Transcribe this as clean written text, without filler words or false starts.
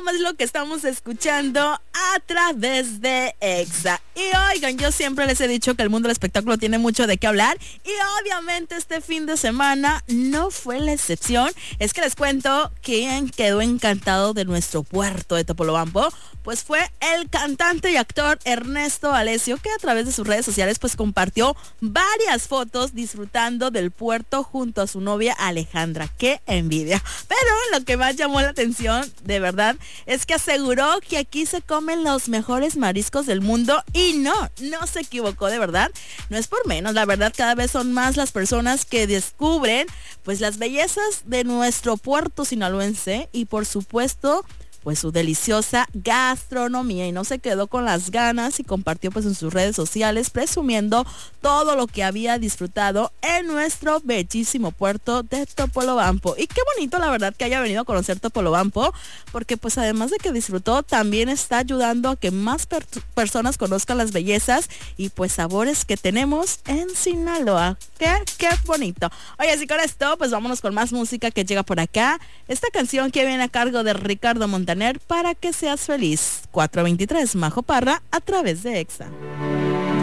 Paloma es lo que estamos escuchando a través de Exa. Y oigan, yo siempre les he dicho que el mundo del espectáculo tiene mucho de qué hablar y obviamente este fin de semana no fue la excepción. Es que les cuento quién quedó encantado de nuestro puerto de Topolobampo. Pues fue el cantante y actor Ernesto Alessio, que a través de sus redes sociales pues compartió varias fotos disfrutando del puerto junto a su novia Alejandra. ¡Qué envidia! Pero lo que más llamó la atención, de verdad, es que aseguró que aquí se comen los mejores mariscos del mundo y no se equivocó, de verdad. No es por menos, la verdad, cada vez son más las personas que descubren pues las bellezas de nuestro puerto sinaloense y por supuesto pues su deliciosa gastronomía, y no se quedó con las ganas y compartió pues en sus redes sociales presumiendo todo lo que había disfrutado en nuestro bellísimo puerto de Topolobampo. Y qué bonito, la verdad, que haya venido a conocer Topolobampo, porque pues además de que disfrutó, también está ayudando a que más personas conozcan las bellezas y pues sabores que tenemos en Sinaloa. Qué bonito. Oye, así con esto pues vámonos con más música que llega por acá. Esta canción que viene a cargo de Ricardo Montaner, Para que seas feliz. 423, Majo Parra, a través de Exa.